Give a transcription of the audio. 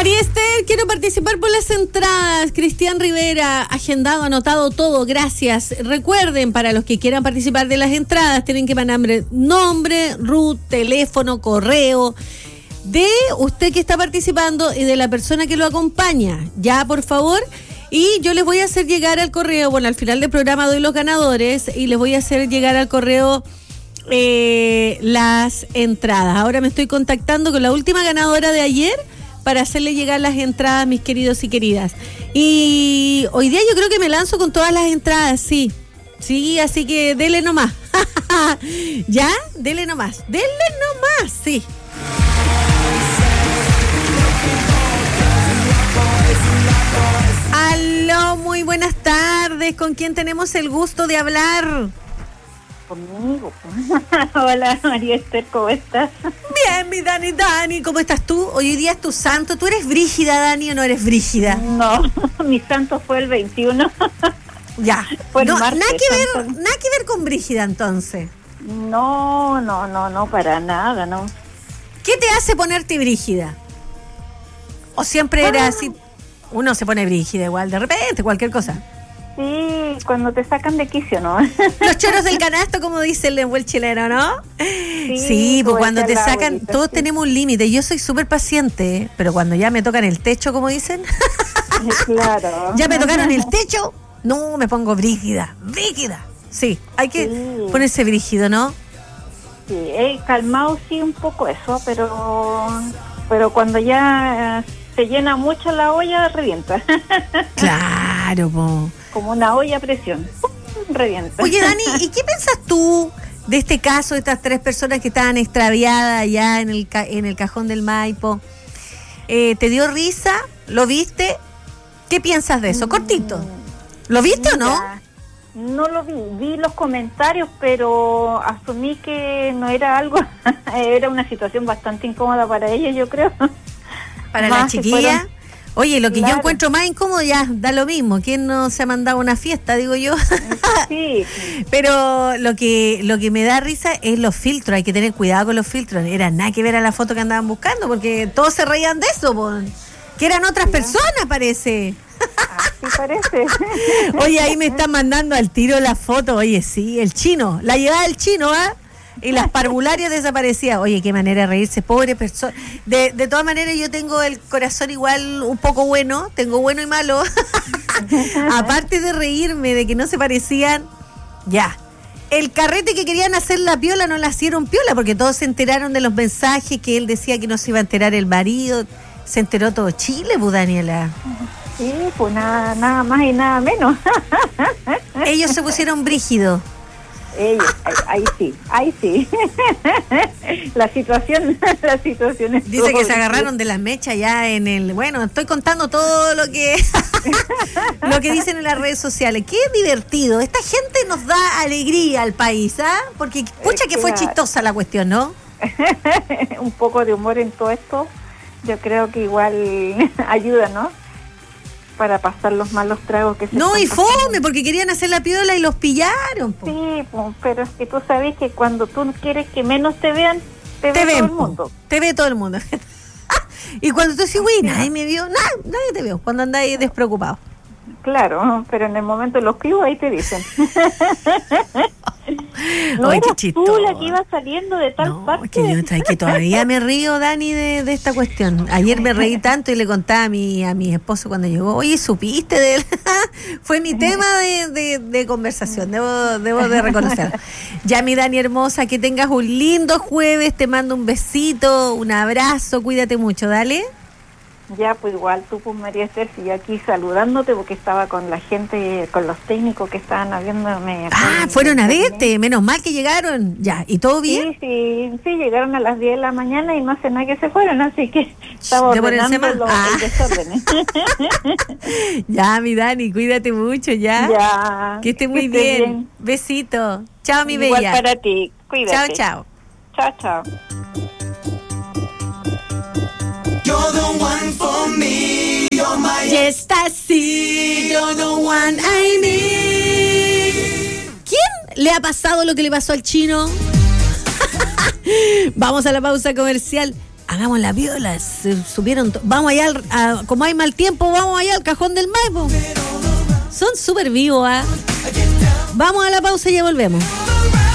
María Esther, quiero participar por las entradas. Cristian Rivera, agendado, anotado todo, gracias. Recuerden, para los que quieran participar de las entradas, tienen que mandar nombre, root, teléfono, correo, de usted que está participando y de la persona que lo acompaña. Ya, por favor. Y yo les voy a hacer llegar al correo, bueno, al final del programa doy los ganadores y les voy a hacer llegar al correo las entradas. Ahora me estoy contactando con la última ganadora de ayer para hacerle llegar las entradas, mis queridos y queridas. Y hoy día yo creo que me lanzo con todas las entradas, sí, así que dele nomás. ¿Ya? Dele nomás, sí. Aló, muy buenas tardes. ¿Con quién tenemos el gusto de hablar? Conmigo. Hola, María Esther, ¿cómo estás? Bien, mi Dani, ¿cómo estás tú? Hoy día es tu santo. ¿Tú eres brígida, Dani, o no eres brígida? No, mi santo fue el 21. Ya. Fue el no, martes, nada que ver con brígida, entonces. No, para nada, no. ¿Qué te hace ponerte brígida? ¿O siempre era así? Uno se pone brígida igual, de repente, cualquier cosa. Sí, cuando te sacan de quicio, ¿no? Los choros del canasto, como dice el buen chileno, ¿no? Sí, pues cuando te sacan, abuelita, todos sí. Tenemos un límite. Yo soy súper paciente, pero cuando ya me tocan el techo, como dicen, claro. Ya me tocaron el techo, no, me pongo brígida. Sí, hay que ponerse brígido, ¿no? Sí, he calmado sí un poco eso, pero cuando ya se llena mucho la olla, revienta. Claro, po. Como una olla a presión. Revienta. Oye, Dani, ¿y qué piensas tú de este caso, de estas 3 personas que estaban extraviadas allá en el cajón del Maipo? ¿Te dio risa? ¿Lo viste? ¿Qué piensas de eso? Cortito. ¿Lo viste o no? No lo vi los comentarios, pero asumí que no era algo, era una situación bastante incómoda para ella, yo creo. Para la chiquilla. Oye, lo que yo encuentro más incómodo ya da lo mismo. ¿Quién no se ha mandado una fiesta, digo yo? Sí. Pero lo que me da risa es los filtros. Hay que tener cuidado con los filtros. Era nada que ver a la foto que andaban buscando, porque todos se reían de eso, que eran otras personas, parece. Así parece. Oye, ahí me están mandando al tiro la foto. Oye, sí, el chino. La llevaba el chino, ¿ah? Y las parvularias desaparecían. Oye, qué manera de reírse, pobre persona. De todas maneras, yo tengo el corazón igual un poco bueno, tengo bueno y malo. Aparte de reírme de que no se parecían, ya. El carrete que querían hacer la piola no la hicieron piola, porque todos se enteraron de los mensajes que él decía que no se iba a enterar el marido. Se enteró todo Chile, pues, Daniela. Sí, pues nada más y nada menos. Ellos se pusieron brígidos. Ellos, ahí sí. La situación es. Dice que se agarraron de las mechas ya en el. Bueno, estoy contando todo lo que dicen en las redes sociales. Qué divertido. Esta gente nos da alegría al país, ¿ah? Porque pucha que fue chistosa la cuestión, ¿no? Un poco de humor en todo esto, yo creo que igual ayuda, ¿no? Para pasar los malos tragos que se no, y fome, pasando. Porque querían hacer la piola y los pillaron. Po. Sí, pero es que tú sabes que cuando tú quieres que menos te vean, te ve todo el mundo. Te ve todo el mundo. Y cuando tú dices, güey, nadie me vio, nadie te vio, cuando andáis despreocupado. Claro, pero en el momento de los pibos ahí te dicen. ¿No Oye, eras qué tú la que iba saliendo de tal parte? Que todavía me río, Dani, de esta cuestión. Ayer me reí tanto y le contaba a mi esposo cuando llegó, oye, ¿supiste de él? Fue mi tema de conversación, debo de reconocer. Ya, mi Dani hermosa, que tengas un lindo jueves, te mando un besito, un abrazo, cuídate mucho, dale. Ya, pues igual tú, pues María Esther, y yo aquí saludándote porque estaba con la gente, con los técnicos que estaban viéndome. Fueron a verte, menos mal que llegaron. Ya, ¿y todo bien? Sí, llegaron a las 10 de la mañana y no sé nada que se fueron, así que estaba ordenando el desorden. Ya, mi Dani, cuídate mucho, ya. Ya. Que esté muy bien. Besito. Chao, mi igual bella. Igual para ti, cuídate. Chao. Chao. You're the one for me, you're my... Yes, así, you're the one I need. ¿Quién le ha pasado lo que le pasó al chino? Vamos a la pausa comercial. hagamos la viola, subieron, vamos allá, como hay mal tiempo, vamos allá al Cajón del Maipo. Son súper vivos, ¿ah? Vamos a la pausa y ya volvemos.